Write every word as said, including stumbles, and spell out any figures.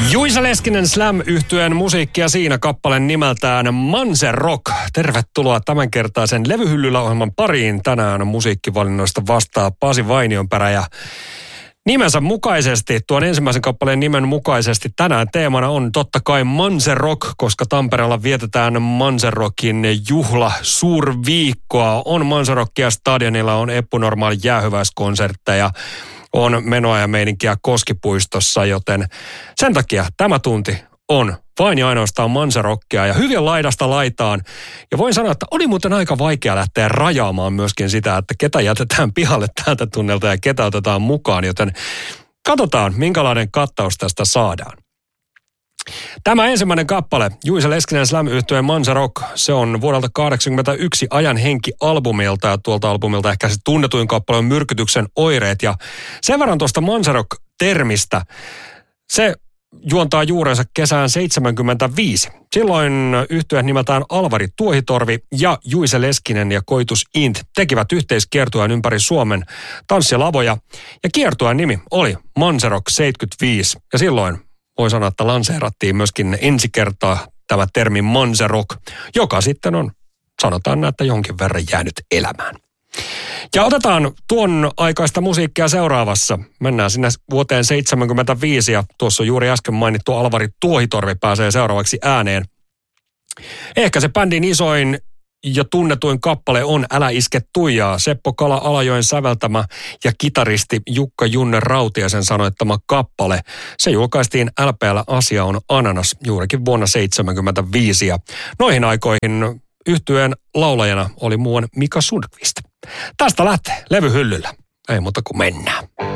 Juisa Leskinen Slam-yhtyeen musiikkia siinä kappaleen nimeltään Manze Rock. Tervetuloa tämänkertaisen Levyhyllyllä ohjelman pariin. Tänään musiikkivalinnoista vastaa Pasi Vainionperä ja nimensä mukaisesti, tuon ensimmäisen kappaleen nimen mukaisesti tänään teemana on totta kai Manze Rock, koska Tampereella vietetään Manze Rockin juhla suurviikkoa. On Manze Rockia stadionilla, on Eppu Normaali jäähyväiskonsertteja, on menoa ja meininkiä Koskipuistossa, joten sen takia tämä tunti on vain ja ainoastaan Manze Rockia ja hyvin laidasta laitaan. Ja voin sanoa, että oli muuten aika vaikea lähteä rajaamaan myöskin sitä, että ketä jätetään pihalle tältä tunnelta ja ketä otetaan mukaan, joten katsotaan, minkälainen kattaus tästä saadaan. Tämä ensimmäinen kappale, Juisa Leskinen Slam-yhtyeen Manze Rock, se on vuodelta kahdeksankymmentäyksi Ajan henki-albumilta ja tuolta albumilta ehkä se tunnetuin kappale on Myrkytyksen oireet ja sen verran tuosta Manze Rock-termistä, se juontaa juurensa kesään seitsemänkymmentäviisi. Silloin yhtyeet nimeltään Alvari Tuohitorvi ja Juisa Leskinen ja Koitus Int tekivät yhteiskiertueen ympäri Suomen tanssilavoja ja kiertueen nimi oli Manze Rock seitsemänkymmentäviisi ja silloin voi sanoa, että lanseerattiin myöskin ensi kertaa tämä termi Manze Rock, joka sitten on, sanotaan näin, että jonkin verran jäänyt elämään. Ja otetaan tuon aikaista musiikkia seuraavassa. Mennään sinne vuoteen seitsemänkymmentäviisi ja tuossa on juuri äsken mainittu Alvari Tuohitorvi pääsee seuraavaksi ääneen. Ehkä se bändin isoin ja tunnetuin kappale on Älä iske tuijaa. Seppo Kala-Alajoen säveltämä ja kitaristi Jukka Junne Rautiaisen sanoittama kappale. Se julkaistiin L P:llä Asia on ananas juurikin vuonna seitsemänkymmentäviisi. Ja noihin aikoihin yhtyeen laulajana oli muuan Mika Sundqvist. Tästä lähtee Levyhyllyllä. Ei muuta kuin mennään.